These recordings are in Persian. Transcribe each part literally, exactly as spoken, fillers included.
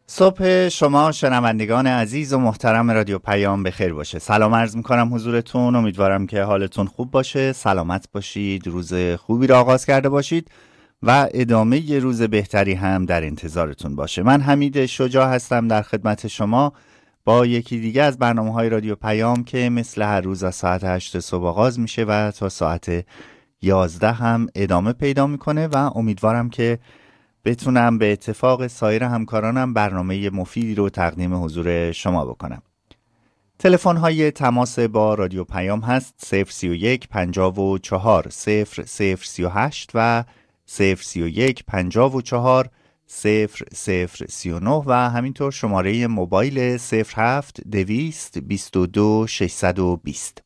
صبح شما شنوندگان عزیز و محترم رادیو پیام بخیر باشه. سلام عرض میکنم حضورتون. امیدوارم که حالتون خوب باشه، سلامت باشید، روز خوبی را آغاز کرده باشید و ادامه ی روز بهتری هم در انتظارتون باشه. من حمید شجاع هستم در خدمت شما با یکی دیگه از برنامه‌های رادیو پیام که مثل هر روز از ساعت هشت صبح آغاز میشه و تا ساعت یازده هم ادامه پیدا میکنه و امیدوارم که بتونم به اتفاق سایر همکارانم برنامه مفیدی رو تقدیم حضور شما بکنم. تلفن های تماس با رادیو پیام هست صفر سی و یک پنجاه و چهار صفر صفر سی و هشت و صفر سی و یک پنجاه و چهار صفر صفر سی و نه و همینطور شماره موبایل صفر هفت دویست بیست و دو ششصد و بیست.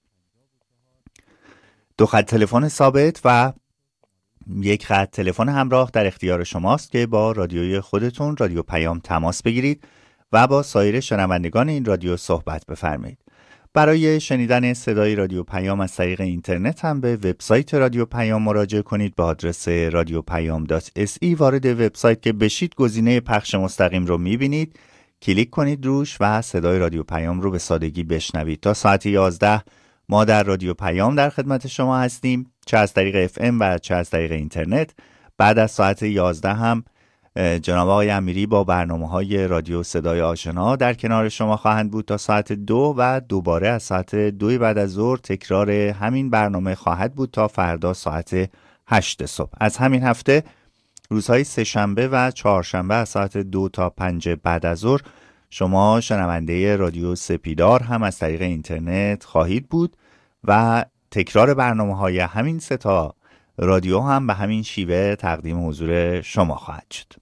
دو خط تلفن ثابت و یک خط تلفن همراه در اختیار شماست که با رادیوی خودتون رادیو پیام تماس بگیرید و با سایر شنوندگان این رادیو صحبت بفرمایید. برای شنیدن صدای رادیو پیام از طریق اینترنت هم به وبسایت رادیو پیام مراجعه کنید. با آدرس رادیو پیام دات اس ای وارد وبسایت که بشید گزینه پخش مستقیم رو میبینید، کلیک کنید روش و صدای رادیو پیام رو به سادگی بشنوید. تا ساعت یازده ما در رادیو پیام در خدمت شما هستیم، چه از طریق اف ام و چه از طریق اینترنت. بعد از ساعت یازده هم جناب آقای امیری با برنامه‌های رادیو صدای آشنا در کنار شما خواهند بود تا ساعت دو و دوباره از ساعت دو بعد از ظهر تکرار همین برنامه خواهد بود تا فردا ساعت هشت صبح. از همین هفته روزهای سه‌شنبه و چهارشنبه از ساعت دو تا پنج بعد از ظهر شما شنونده رادیو سپیدار هم از طریق اینترنت خواهید بود و تکرار برنامه‌های همین سه تا رادیو هم به همین شیوه تقدیم حضور شما خواهد شد.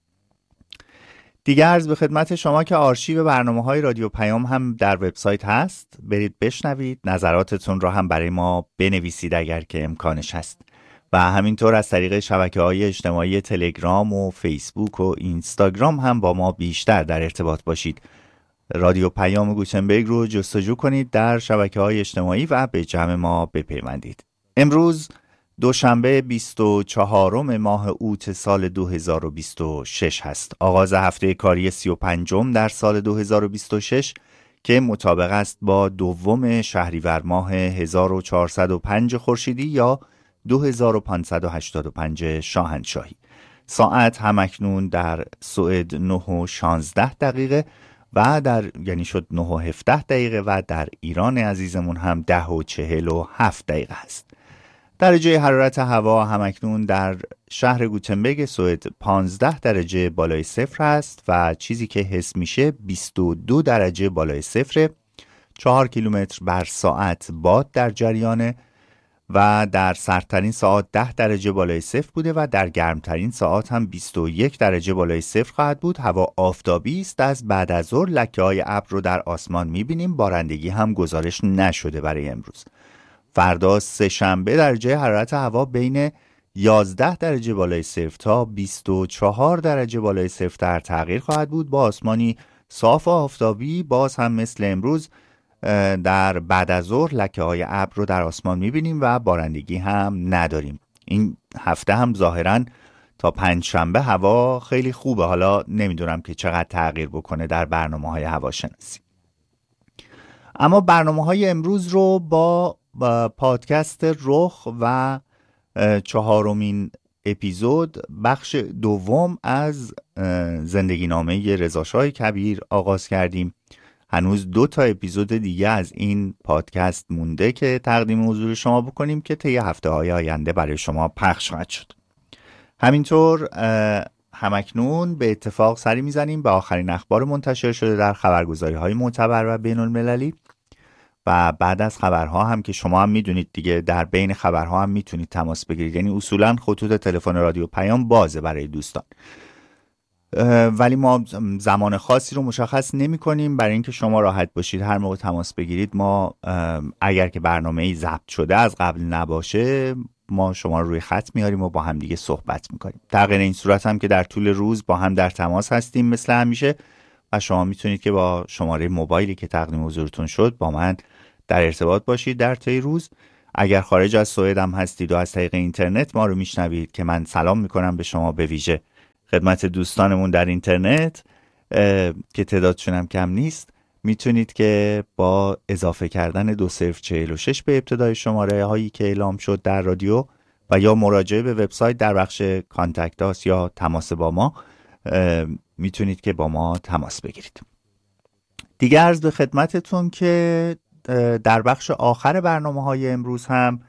دیگه عرض به خدمت شما که آرشیو برنامه‌های رادیو پیام هم در وبسایت هست، برید بشنوید، نظراتتون رو هم برای ما بنویسید اگر که امکانش هست و همینطور از طریق شبکه‌های اجتماعی تلگرام و فیسبوک و اینستاگرام هم با ما بیشتر در ارتباط باشید. رادیو پیام گوتنبرگ رو جستجو کنید در شبکه‌های اجتماعی و به جمع ما بپیوندید. امروز دوشنبه بیست و چهارم ماه اوت سال دو هزار و بیست و شش هست. آغاز هفته کاری سی و پنجم در سال دو هزار و بیست و شش که مطابق است با دوم شهریور ماه هزار و چهارصد و پنج خورشیدی یا دو هزار و پانصد و هشتاد و پنج شاهنشاهی. ساعت همکنون در سوئد نه و شانزده دقیقه و در یعنی شد نه و هفده دقیقه و در ایران عزیزمون هم ده و چهل و هفت دقیقه است. درجه حرارت هوا همکنون در شهر گوتنبرگ سوئد پانزده درجه بالای صفر است و چیزی که حس میشه بیست و دو درجه بالای صفر. چهار کیلومتر بر ساعت باد در جریانه و در سردترین ساعت ده درجه بالای صفر بوده و در گرمترین ساعت هم بیست و یک درجه بالای صفر خواهد بود. هوا آفتابی است. از بعد از ظهر لکه‌های ابر رو در آسمان می‌بینیم. بارندگی هم گزارش نشده برای امروز. فردا سه شنبه درجه حرارت هوا بین یازده درجه بالای صفر تا بیست و چهار درجه بالای صفر در تغییر خواهد بود با آسمانی صاف و آفتابی. باز هم مثل امروز در بعد از ظهر لکه های ابر رو در آسمان میبینیم و بارندگی هم نداریم. این هفته هم ظاهراً تا پنج شنبه هوا خیلی خوبه. حالا نمیدونم که چقدر تغییر بکنه در برنامه های هواشناسی. اما برنامه های امروز رو با پادکست رخ و چهارمین اپیزود بخش دوم از زندگی نامه رضا شاه کبیر آغاز کردیم. هنوز دو تا اپیزود دیگه از این پادکست مونده که تقدیم حضور شما بکنیم که طی هفته های آینده برای شما پخش خواهد شد. همینطور همکنون به اتفاق سری میزنیم به آخرین اخبار منتشر شده در خبرگزاری های معتبر و بین المللی و بعد از خبرها هم که شما هم میدونید دیگه در بین خبرها هم میتونید تماس بگیرید، یعنی اصولا خطوط تلفن رادیو پیام بازه برای دوستان، ولی ما زمان خاصی رو مشخص نمی کنیم برای اینکه شما راحت باشید هر موقع تماس بگیرید. ما اگر که برنامه‌ای ضبط شده از قبل نباشه ما شما رو روی خط میاریم و با هم دیگه صحبت میکنیم. در غیر این صورت هم که در طول روز با هم در تماس هستیم مثل همیشه و شما میتونید که با شماره موبایلی که تقدیم حضورتون شد با من در ارتباط باشید در طی روز. اگر خارج از سوئد هم هستید و از طریق اینترنت ما رو میشنوید که من سلام میکنم به شما به ویژه خدمت دوستانمون در اینترنت، که تعدادشون هم کم نیست، میتونید که با اضافه کردن دو صفر چهل و شش به ابتدای شماره هایی که اعلام شد در رادیو و یا مراجعه به وبسایت در بخش کانتکت آس یا تماس با ما میتونید که با ما تماس بگیرید. دیگه عرض به خدمتتون که در بخش آخر برنامه های امروز هم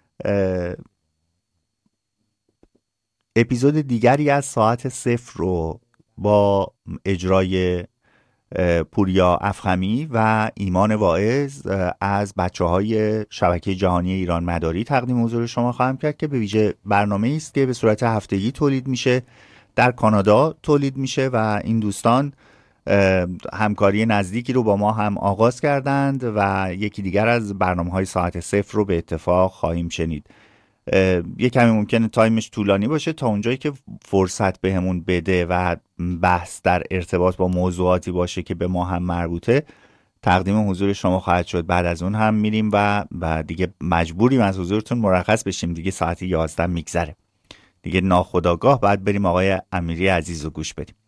اپیزود دیگری از ساعت صفر رو با اجرای پوریا افخمی و ایمان واعظ از بچه های شبکه جهانی ایران مداری تقدیم حضور شما خواهم کرد که به ویژه برنامه است که به صورت هفتگی تولید میشه، در کانادا تولید میشه و این دوستان همکاری نزدیکی رو با ما هم آغاز کردند و یکی دیگر از برنامه های ساعت صفر رو به اتفاق خواهیم شنید. یه کمی ممکنه تایمش طولانی باشه تا اونجایی که فرصت بهمون بده و بحث در ارتباط با موضوعاتی باشه که به ما هم مربوطه تقدیم حضور شما خواهد شد. بعد از اون هم میریم و, و دیگه مجبوریم از حضورتون مرخص بشیم، دیگه ساعت یازده میگذره، دیگه ناخودآگاه بعد بریم آقای امیری عزیز رو گوش بدیم.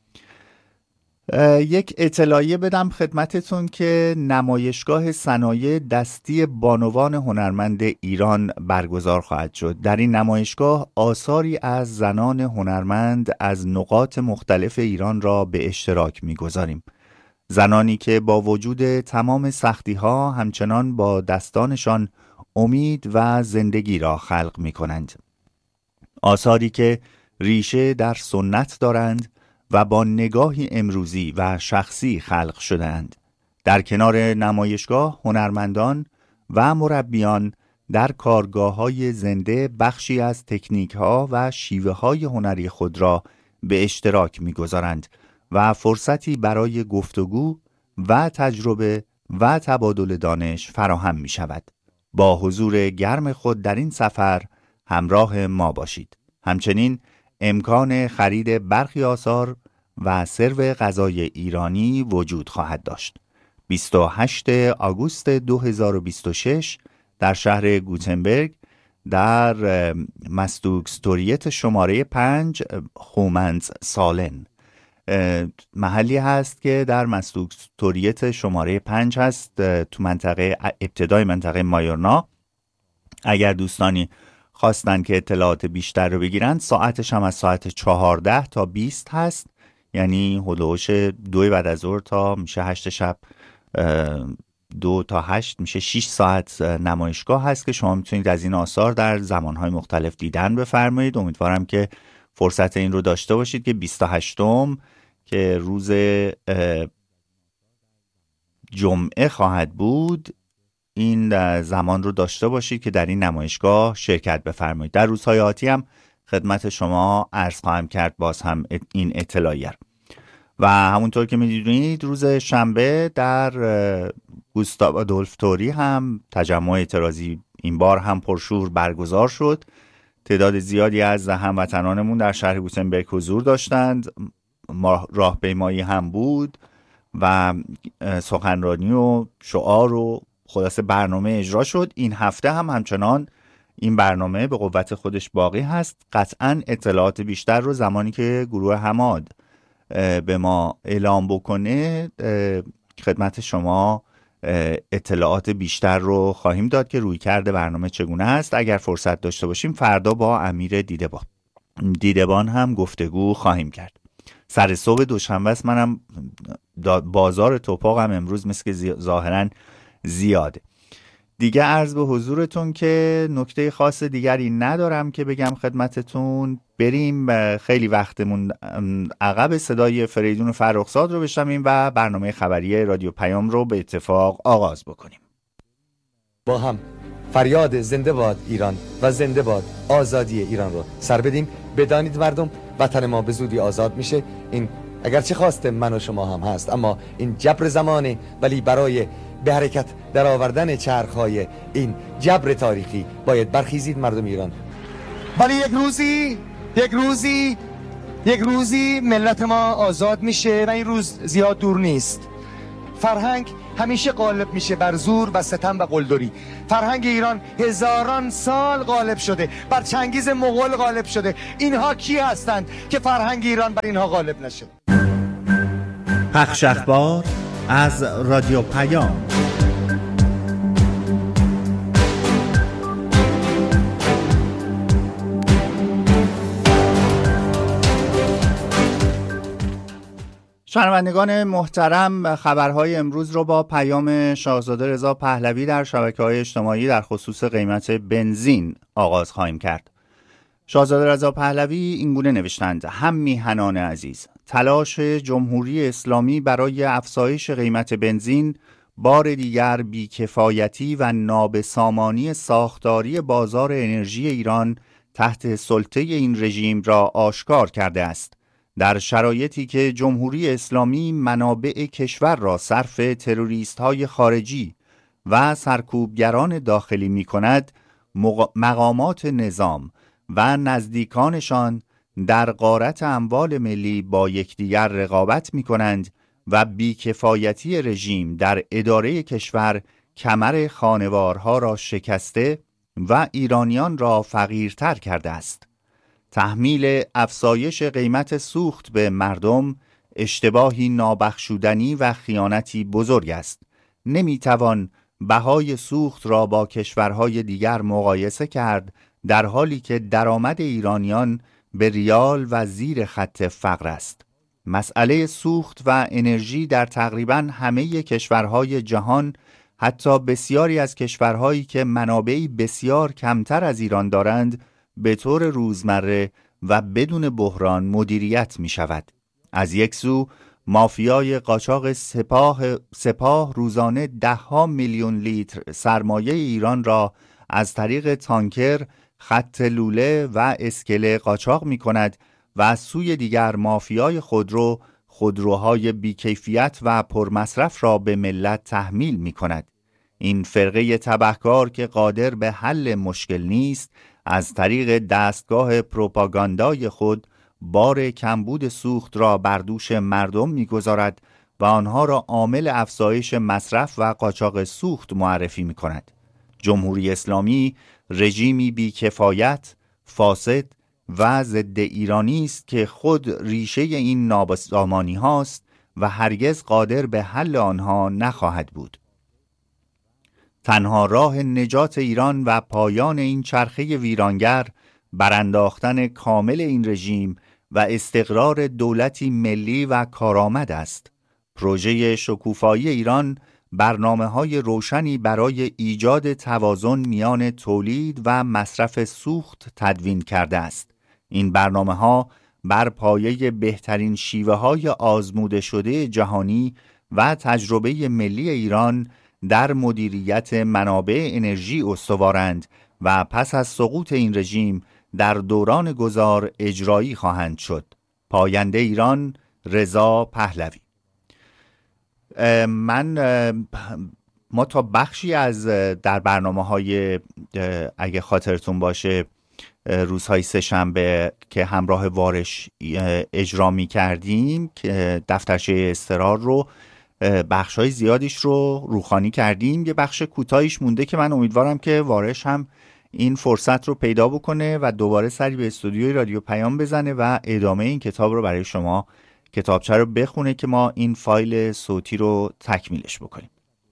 یک اطلاعیه بدم خدمتتون که نمایشگاه صنایع دستی بانوان هنرمند ایران برگزار خواهد شد. در این نمایشگاه آثاری از زنان هنرمند از نقاط مختلف ایران را به اشتراک می‌گذاریم. زنانی که با وجود تمام سختی‌ها همچنان با دستانشان امید و زندگی را خلق می‌کنند. آثاری که ریشه در سنت دارند و با نگاهی امروزی و شخصی خلق شدند. در کنار نمایشگاه هنرمندان و مربیان در کارگاه‌های زنده بخشی از تکنیک‌ها و شیوه‌های هنری خود را به اشتراک می‌گذارند و فرصتی برای گفتگو و تجربه و تبادل دانش فراهم می‌شود. با حضور گرم خود در این سفر همراه ما باشید. همچنین امکان خرید برخی آثار و سرو غذای ایرانی وجود خواهد داشت. بیست و هشتم آگوست دو هزار و بیست و شش در شهر گوتنبرگ در مستوکستوریت شماره پنج خومنز سالن، محلی هست که در مستوکستوریت شماره پنج هست تو منطقه ابتدای منطقه مایورنا. اگر دوستانی خواستن که اطلاعات بیشتر رو بگیرن، ساعتش هم از ساعت چهارده تا بیست هست، یعنی هلوش دوی بعد از ظهر تا میشه هشت شب، دو تا هشت میشه شش ساعت نمایشگاه هست که شما میتونید از این آثار در زمانهای مختلف دیدن بفرمایید. امیدوارم که فرصت این رو داشته باشید که بیست و هشتم که روز جمعه خواهد بود این زمان رو داشته باشید که در این نمایشگاه شرکت بفرمایید. در روزهای آتی هم خدمت شما عرض خواهم کرد باز هم این اطلاعیه. و همونطور که می‌دونید روز شنبه در گوستاو آدولف توری هم تجمع اعتراضی این بار هم پرشور برگزار شد. تعداد زیادی از هموطنانمون در شهر گوتنبرگ حضور داشتند. راهپیمایی هم بود و سخنرانی و شعار و خلاصه برنامه اجرا شد. این هفته هم همچنان این برنامه به قوت خودش باقی هست. قطعاً اطلاعات بیشتر رو زمانی که گروه حماد به ما اعلام بکنه خدمت شما اطلاعات بیشتر رو خواهیم داد که روی کرده برنامه چگونه است. اگر فرصت داشته باشیم فردا با امیر دیدبان دیدبان هم گفتگو خواهیم کرد. سر صبح دوشنبه است، منم بازار توپاق هم امروز مثل که ظاهراً زیاده. دیگه عرض به حضورتون که نکته خاص دیگری ندارم که بگم خدمتتون. بریم، خیلی وقتمون عقب، صدای فریدون فرخزاد رو بشنویم و برنامه خبری رادیو پیام رو به اتفاق آغاز بکنیم. با هم فریاد زنده باد ایران و زنده باد آزادی ایران رو سر بدیم. بدانید مردم، وطن ما به زودی آزاد میشه. این اگرچه خواست من و شما هم هست، اما این جبر زمانه، ولی برای به حرکت در آوردن چرخهای این جبر تاریخی باید برخیزید مردم ایران. ولی یک روزی یک روزی یک روزی ملت ما آزاد میشه و این روز زیاد دور نیست. فرهنگ همیشه غالب میشه بر زور و ستم و قلدری. فرهنگ ایران هزاران سال غالب شده، بر چنگیز مغول غالب شده. اینها کی هستند که فرهنگ ایران بر اینها غالب نشه؟ پخش اخبار از رادیو پیام. شنوندگان محترم، خبرهای امروز رو با پیام شاهزاده رضا پهلوی در شبکه‌های اجتماعی در خصوص قیمت بنزین آغاز خواهیم کرد. شاهزاده رضا پهلوی اینگونه نوشتند: هم میهنان عزیز، تلاش جمهوری اسلامی برای افزایش قیمت بنزین بار دیگر بیکفایتی و نابسامانی ساختاری بازار انرژی ایران تحت سلطه این رژیم را آشکار کرده است. در شرایطی که جمهوری اسلامی منابع کشور را صرف تروریست‌های خارجی و سرکوبگران داخلی می‌کند، مقامات نظام و نزدیکانشان در غارت اموال ملی با یکدیگر رقابت می‌کنند و بیکفایتی رژیم در اداره کشور کمر خانوارها را شکسته و ایرانیان را فقیرتر کرده است. تحمیل افزایش قیمت سوخت به مردم اشتباهی نابخشودنی و خیانتی بزرگ است. نمیتوان بهای سوخت را با کشورهای دیگر مقایسه کرد در حالی که درآمد ایرانیان به ریال و زیر خط فقر است. مسئله سوخت و انرژی در تقریباً همه کشورهای جهان، حتی بسیاری از کشورهایی که منابعی بسیار کمتر از ایران دارند، به طور روزمره و بدون بحران مدیریت می شود. از یک سو مافیای قاچاق سپاه سپاه روزانه ده ها میلیون لیتر سرمایه ایران را از طریق تانکر، خط لوله و اسکله قاچاق می کند و از سوی دیگر مافیای خودرو خودروهای بیکیفیت و پرمصرف را به ملت تحمیل می کند. این فرقه تبهکار که قادر به حل مشکل نیست، از طریق دستگاه پروپاگاندای خود بار کمبود سوخت را بر دوش مردم می‌گذارد و آنها را عامل افزایش مصرف و قاچاق سوخت معرفی می‌کند. جمهوری اسلامی رژیمی بی‌کفایت، فاسد و ضد ایرانی است که خود ریشه این نابسامانی هاست و هرگز قادر به حل آنها نخواهد بود. تنها راه نجات ایران و پایان این چرخه ویرانگر برانداختن کامل این رژیم و استقرار دولتی ملی و کارآمد است. پروژه شکوفایی ایران برنامه‌های روشنی برای ایجاد توازن میان تولید و مصرف سوخت تدوین کرده است. این برنامه‌ها بر پایه بهترین شیوه‌های آزموده شده جهانی و تجربه ملی ایران در مدیریت منابع انرژی استوارند و پس از سقوط این رژیم در دوران گذار اجرایی خواهند شد. پاینده ایران، رضا پهلوی. من ما تا بخشی از در برنامه‌های اگه خاطرتون باشه روزهای سه‌شنبه که همراه وارش اجرا می‌کردیم که دفترچه استقرار رو بخشای زیادیش رو روخانی کردیم، یه بخش کوتاهیش مونده که من امیدوارم که وارش هم این فرصت رو پیدا بکنه و دوباره سری به استودیوی رادیو پیام بزنه و ادامه این کتاب رو برای شما کتابچه رو بخونه که ما این فایل صوتی رو تکمیلش بکنیم.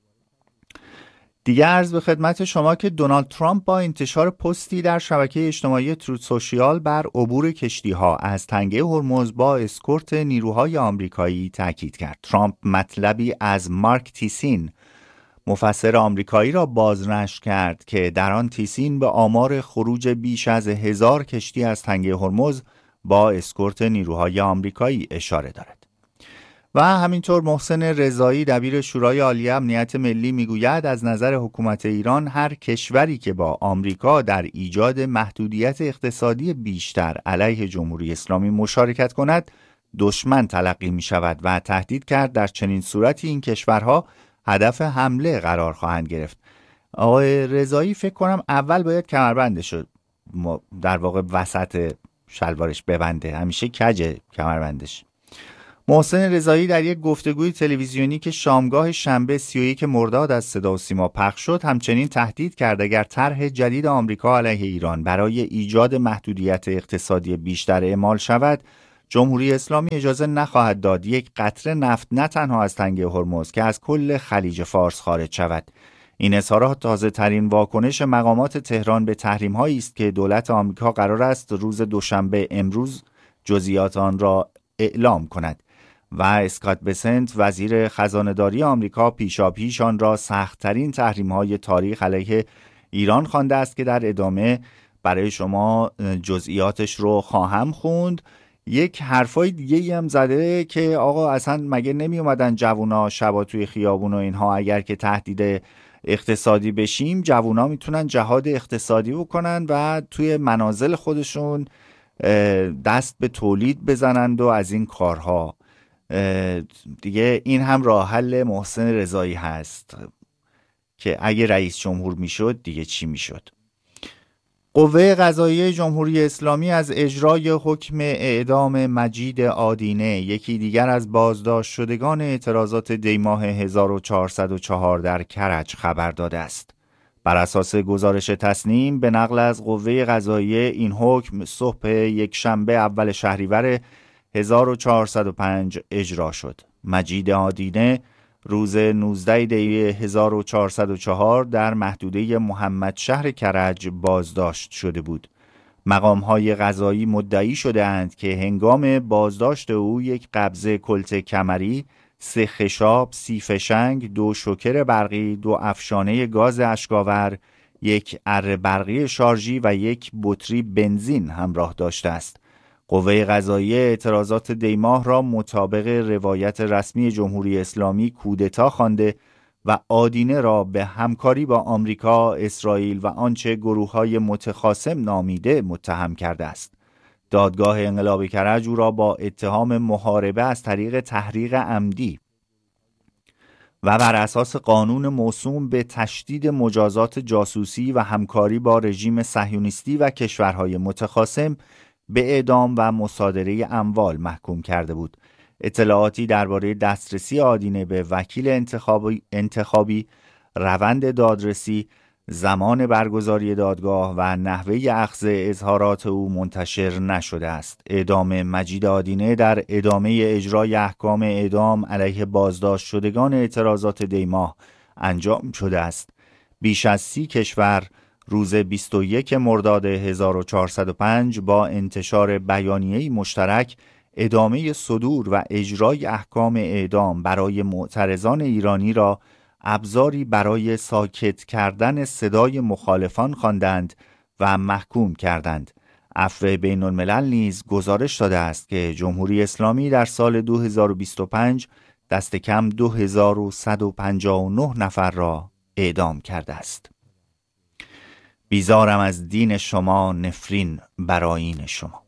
دیگه عرض به خدمت شما که دونالد ترامپ با انتشار پستی در شبکه اجتماعی تروت سوشیال بر عبور کشتی‌ها از تنگه هرمز با اسکورت نیروهای آمریکایی تاکید کرد. ترامپ مطلبی از مارک تیسین، مفسر آمریکایی را بازنشر کرد که در آن تیسین به آمار خروج بیش از هزار کشتی از تنگه هرمز با اسکورت نیروهای آمریکایی اشاره دارد. و همینطور محسن رضایی دبیر شورای عالی امنیت ملی میگوید از نظر حکومت ایران هر کشوری که با آمریکا در ایجاد محدودیت اقتصادی بیشتر علیه جمهوری اسلامی مشارکت کند دشمن تلقی می شود و تهدید کرد در چنین صورتی این کشورها هدف حمله قرار خواهند گرفت. آقای رضایی فکر کنم اول باید کمربندش در واقع وسط شلوارش ببنده، همیشه کج کمربندش. محسن رضایی در یک گفتگوی تلویزیونی که شامگاه شنبه سی و یک مرداد از صدا و سیما پخش شد همچنین تهدید کرد اگر طرح جدید آمریکا علیه ایران برای ایجاد محدودیت اقتصادی بیشتر اعمال شود جمهوری اسلامی اجازه نخواهد داد یک قطره نفت نه تنها از تنگه هرمز که از کل خلیج فارس خارج شود. این اظهارات تازه ترین واکنش مقامات تهران به تحریم هایی است که دولت آمریکا قرار است روز دوشنبه امروز جزئیات آن را اعلام کند و اسکات بسنت وزیر خزانه‌داری آمریکا پیشاپیش آن را سخت‌ترین تحریم‌های تاریخ علیه ایران خوانده است که در ادامه برای شما جزئیاتش رو خواهم خوند. یک حرفای دیگه هم زده که آقا اصلا مگه نمی اومدن جوونا شبا توی خیابون و اینها، اگر که تهدید اقتصادی بشیم جوونا میتونن جهاد اقتصادی بکنن و توی منازل خودشون دست به تولید بزنند و از این کارها. دیگه این هم راه حل محسن رضایی هست که اگه رئیس جمهور میشد دیگه چی میشد. قوه قضاییه جمهوری اسلامی از اجرای حکم اعدام مجید آدینه، یکی دیگر از بازداشت شدگان اعتراضات دیماه هزار و چهارصد و چهار در کرج خبر داده است. بر اساس گزارش تصنیم به نقل از قوه قضاییه این حکم صبح یک شنبه اول شهریور هزار و چهارصد و پنج اجرا شد. مجید آدینه روز نوزده دی هزار و چهارصد و چهار در محدوده محمد شهر کرج بازداشت شده بود. مقام‌های قضایی مدعی شده اند که هنگام بازداشت او یک قبضه کلت کمری، سه خشاب، سی فشنگ، دو شوکر برقی، دو افشانه گاز اشکاور، یک اره برقی شارژی و یک بطری بنزین همراه داشته است. قوه قضاییه اعتراضات دیماه را مطابق روایت رسمی جمهوری اسلامی کودتا خوانده و آدینه را به همکاری با آمریکا، اسرائیل و آنچه گروه‌های متخاصم نامیده متهم کرده است. دادگاه انقلاب کرج او را با اتهام محاربه از طریق تحریق عمدی و بر اساس قانون موسوم به تشدید مجازات جاسوسی و همکاری با رژیم صهیونیستی و کشورهای متخاصم به اعدام و مصادره اموال محکوم کرده بود. اطلاعاتی درباره دسترسی آدینه به وکیل انتخابی, انتخابی، روند دادرسی، زمان برگزاری دادگاه و نحوه اخذ اظهارات او منتشر نشده است. اعدام مجید آدینه در ادامه اجرای احکام اعدام علیه بازداشت شدگان اعتراضات دیماه انجام شده است. بیش از سی کشور روز بیست و یک مرداد هزار و چهارصد و پنج با انتشار بیانیه‌ای مشترک ادامه صدور و اجرای احکام اعدام برای معترضان ایرانی را ابزاری برای ساکت کردن صدای مخالفان خواندند و محکوم کردند. عفو بین الملل نیز گزارش داده است که جمهوری اسلامی در سال دو هزار و بیست و پنج دست کم دو هزار و صد و پنجاه و نه نفر را اعدام کرده است. بیزارم از دین شما، نفرین برآیین شما.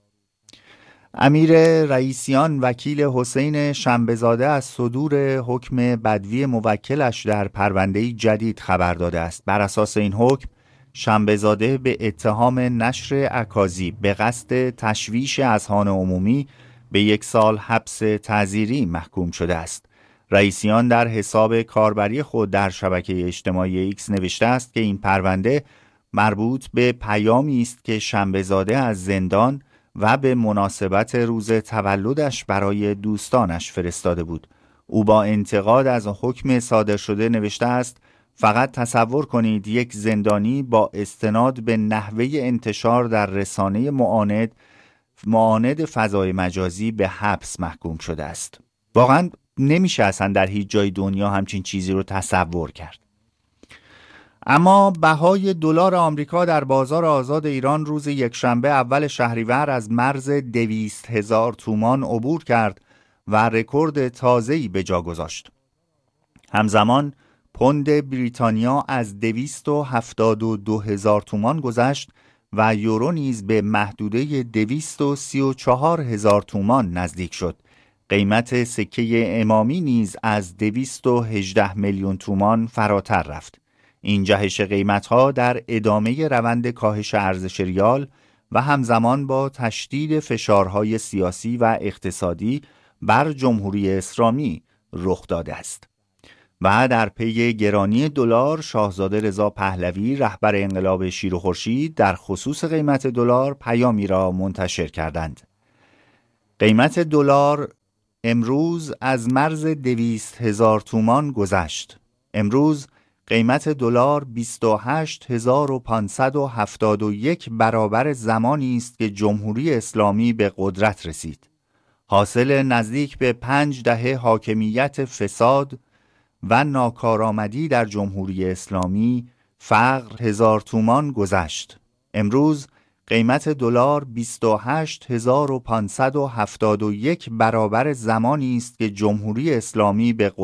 امیر رئیسیان وکیل حسین شنبه‌زاده از صدور حکم بدوی موکلش در پرونده جدید خبر داده است. بر اساس این حکم شنبه‌زاده به اتهام نشر اکاذیب به قصد تشویش اذهان عمومی به یک سال حبس تعزیری محکوم شده است. رئیسیان در حساب کاربری خود در شبکه اجتماعی ایکس نوشته است که این پرونده مربوط به پیامی است که شنبه‌زاده از زندان و به مناسبت روز تولدش برای دوستانش فرستاده بود. او با انتقاد از حکم صادر شده نوشته است: فقط تصور کنید یک زندانی با استناد به نحوه انتشار در رسانه معاند معاند فضای مجازی به حبس محکوم شده است. واقعا نمیشه اصلا در هیچ جای دنیا همچین چیزی رو تصور کرد. اما بهای دلار آمریکا در بازار آزاد ایران روز یکشنبه اول شهریور از مرز دویست هزار تومان عبور کرد و رکورد تازه‌ای به جا گذاشت. همزمان پوند بریتانیا از دویست و هفتاد و دو هزار تومان گذشت و یورو نیز به محدوده دویست و سی و چهار هزار تومان نزدیک شد. قیمت سکه امامی نیز از دویست و هجده میلیون تومان فراتر رفت. این جهش قیمت‌ها در ادامه روند کاهش ارزش ریال و همزمان با تشدید فشارهای سیاسی و اقتصادی بر جمهوری اسلامی رخ داده است. و در پی گرانی دلار، شاهزاده رضا پهلوی رهبر انقلاب شیر و خورشید در خصوص قیمت دلار پیامی را منتشر کردند. قیمت دلار امروز از مرز دویست هزار تومان گذشت. امروز قیمت دلار بیست و هشت هزار و پانصد و هفتاد و یک برابر زمانی است که جمهوری اسلامی به قدرت رسید. حاصل نزدیک به پنج دهه حاکمیت فساد و ناکارآمدی در جمهوری اسلامی، فقر هزار تومان گذشت. امروز قیمت دلار بیست و هشت هزار و پانصد و هفتاد و یک برابر زمانی است که جمهوری اسلامی به